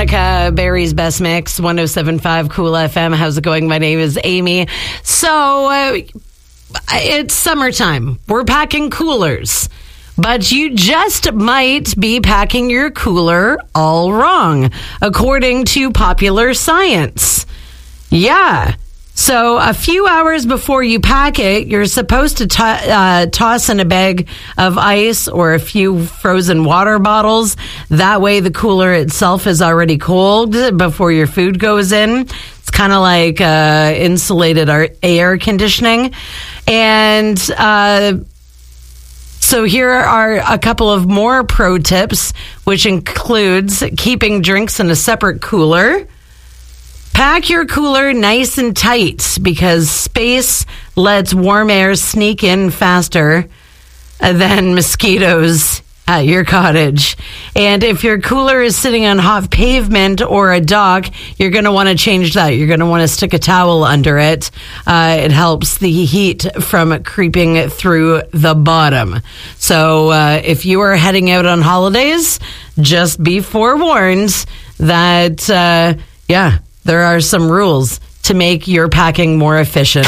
Monica, Barry's Best Mix, 107.5 Cool FM. How's it going? My name is Amy. So, it's summertime. We're packing coolers. But you just might be packing your cooler all wrong, according to Popular Science. Yeah. So a few hours before you pack it, you're supposed to toss in a bag of ice or a few frozen water bottles. That way the cooler itself is already cold before your food goes in. It's kind of like insulated air conditioning. And so here are a couple of more pro tips, which includes keeping drinks in a separate cooler. Pack your cooler nice and tight because space lets warm air sneak in faster than mosquitoes at your cottage. And if your cooler is sitting on hot pavement or a dock, you're going to want to change that. You're going to want to stick a towel under it. It helps the heat from creeping through the bottom. So if you are heading out on holidays, just be forewarned that, there are some rules to make your packing more efficient.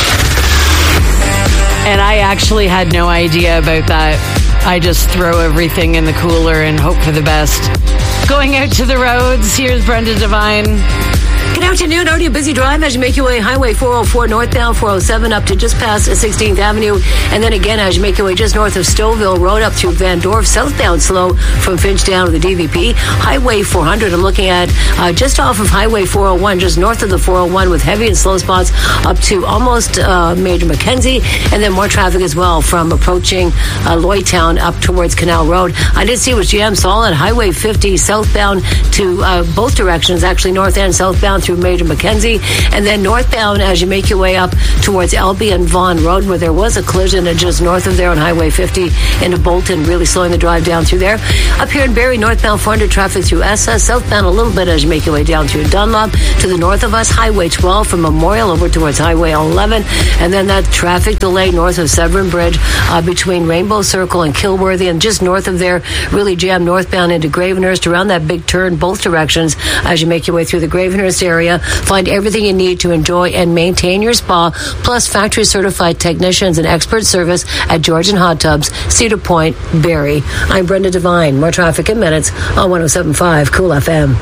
And I actually had no idea about that. I just throw everything in the cooler and hope for the best. Going out to the roads, here's Brenda Devine. Good afternoon. Already a busy drive as you make your way Highway 404 northbound, 407 up to just past 16th Avenue. And then again, as you make your way just north of Stouffville Road up through Van Dorp, southbound slow from Finch down to the DVP. Highway 400, I'm looking at just off of Highway 401, just north of the 401 with heavy and slow spots up to almost Major Mackenzie. And then more traffic as well from approaching Lloydtown up towards Canal Road. I did see it was jam solid. Highway 50 southbound to both directions, actually north and southbound through Major Mackenzie, and then northbound as you make your way up towards Elby and Vaughan Road, where there was a collision just north of there on Highway 50 into Bolton, really slowing the drive down through there. Up here in Barrie, northbound 400 traffic through Essa, southbound a little bit as you make your way down through Dunlop. To the north of us, Highway 12 from Memorial over towards Highway 11, and then that traffic delay north of Severn Bridge between Rainbow Circle and Kilworthy, and just north of there, really jammed northbound into Gravenhurst around that big turn both directions as you make your way through the Gravenhurst area. Find everything you need to enjoy and maintain your spa, plus factory certified technicians and expert service at Georgian Hot Tubs, Cedar Point, Barrie. I'm Brenda Devine. More traffic in minutes on 107.5 Cool FM.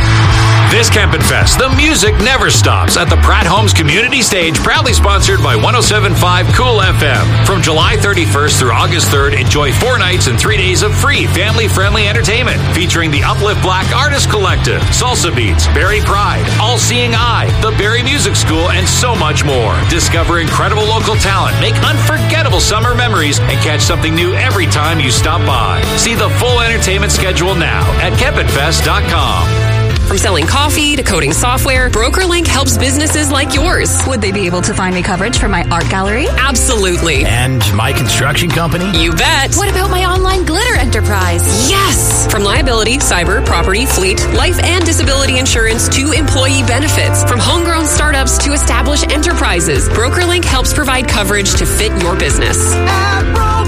This Campin' Fest, the music never stops at the Pratt Homes Community Stage, proudly sponsored by 107.5 Cool FM. From July 31st through August 3rd, enjoy 4 nights and 3 days of free family-friendly entertainment featuring the Uplift Black Artist Collective, Salsa Beats, Barrie Pride, All Seeing Eye, the Barrie Music School, and so much more. Discover incredible local talent, make unforgettable summer memories, and catch something new every time you stop by. See the full entertainment schedule now at KempinFest.com. From selling coffee to coding software, BrokerLink helps businesses like yours. Would they be able to find me coverage for my art gallery? Absolutely. And my construction company? You bet. What about my online glitter enterprise? Yes. From liability, cyber, property, fleet, life and disability insurance to employee benefits. From homegrown startups to established enterprises, BrokerLink helps provide coverage to fit your business. At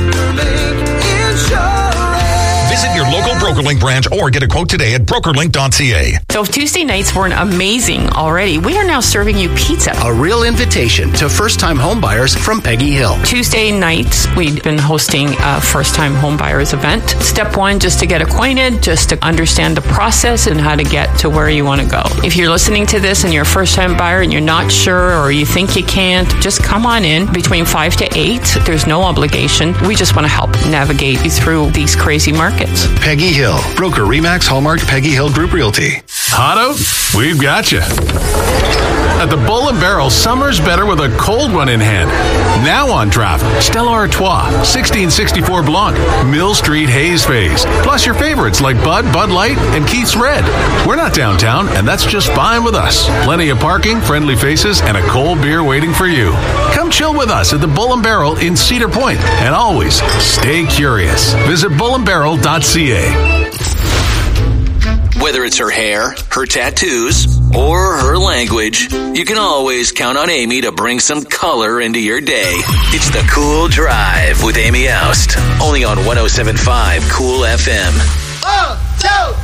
BrokerLink Insurance. Visit your local BrokerLink branch or get a quote today at brokerlink.ca. So if Tuesday nights weren't amazing already, we are now serving you pizza. A real invitation to first-time homebuyers from Peggy Hill. Tuesday nights, we've been hosting a first-time homebuyers event. Step 1, just to get acquainted, just to understand the process and how to get to where you want to go. If you're listening to this and you're a first-time buyer and you're not sure or you think you can't, just come on in between 5 to 8. There's no obligation. We just want to help navigate you through these crazy markets. Peggy Hill, broker Remax Hallmark Peggy Hill Group Realty. Hotto, we've got you. At the Bull and Barrel, summer's better with a cold one in hand. Now on draft, Stella Artois, 1664 Blanc, Mill Street Haze Phase, plus your favorites like Bud Light, and Keith's Red. We're not downtown, and that's just fine with us. Plenty of parking, friendly faces, and a cold beer waiting for you. Come chill with us at the Bull and Barrel in Cedar Point, and always stay curious. Visit bullandbarrel.ca. Whether it's her hair, her tattoos, or her language, you can always count on Amy to bring some color into your day. It's The Cool Drive with Amy Oust, only on 107.5 Cool FM. 1, 2